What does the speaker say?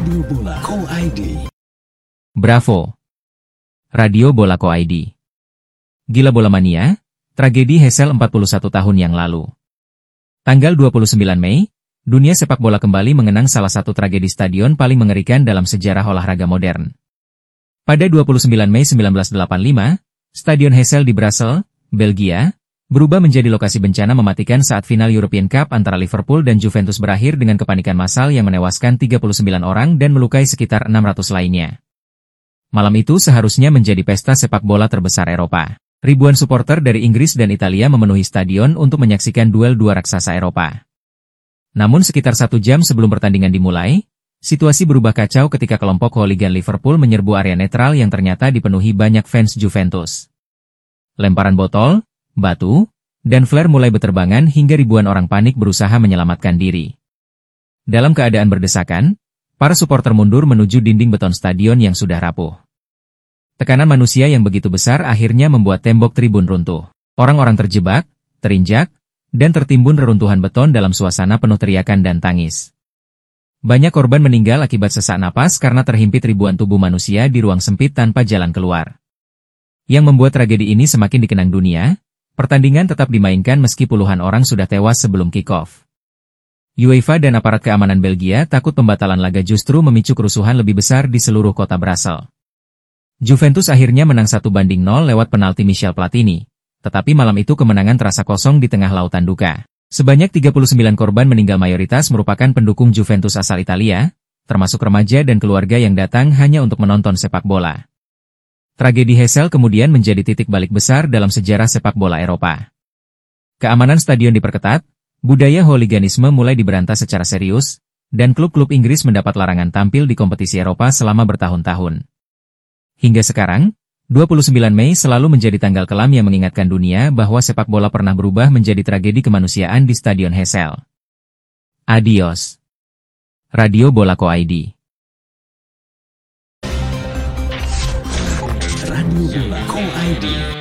Radio Bola Co ID. Bravo. Radio Bola Co ID. Gila Bola Mania, tragedi Heysel 41 tahun yang lalu. Tanggal 29 Mei, dunia sepak bola kembali mengenang salah satu tragedi stadion paling mengerikan dalam sejarah olahraga modern. Pada 29 Mei 1985, Stadion Heysel di Brussels, Belgia, berubah menjadi lokasi bencana mematikan saat final European Cup antara Liverpool dan Juventus berakhir dengan kepanikan massal yang menewaskan 39 orang dan melukai sekitar 600 lainnya. Malam itu seharusnya menjadi pesta sepak bola terbesar Eropa. Ribuan supporter dari Inggris dan Italia memenuhi stadion untuk menyaksikan duel dua raksasa Eropa. Namun sekitar 1 jam sebelum pertandingan dimulai, situasi berubah kacau ketika kelompok hooligan Liverpool menyerbu area netral yang ternyata dipenuhi banyak fans Juventus. Lemparan botol, batu, dan flare mulai berterbangan hingga ribuan orang panik berusaha menyelamatkan diri. Dalam keadaan berdesakan, para supporter mundur menuju dinding beton stadion yang sudah rapuh. Tekanan manusia yang begitu besar akhirnya membuat tembok tribun runtuh. Orang-orang terjebak, terinjak, dan tertimbun reruntuhan beton dalam suasana penuh teriakan dan tangis. Banyak korban meninggal akibat sesak napas karena terhimpit ribuan tubuh manusia di ruang sempit tanpa jalan keluar. Yang membuat tragedi ini semakin dikenang dunia, pertandingan tetap dimainkan meski puluhan orang sudah tewas sebelum kick-off. UEFA dan aparat keamanan Belgia takut pembatalan laga justru memicu kerusuhan lebih besar di seluruh kota Brussels. Juventus akhirnya menang 1-0 lewat penalti Michel Platini, tetapi malam itu kemenangan terasa kosong di tengah lautan duka. Sebanyak 39 korban meninggal mayoritas merupakan pendukung Juventus asal Italia, termasuk remaja dan keluarga yang datang hanya untuk menonton sepak bola. Tragedi Heysel kemudian menjadi titik balik besar dalam sejarah sepak bola Eropa. Keamanan stadion diperketat, budaya hooliganisme mulai diberantas secara serius, dan klub-klub Inggris mendapat larangan tampil di kompetisi Eropa selama bertahun-tahun. Hingga sekarang, 29 Mei selalu menjadi tanggal kelam yang mengingatkan dunia bahwa sepak bola pernah berubah menjadi tragedi kemanusiaan di Stadion Heysel. Adios. Radio Bola Co ID. Radio Bola Co ID.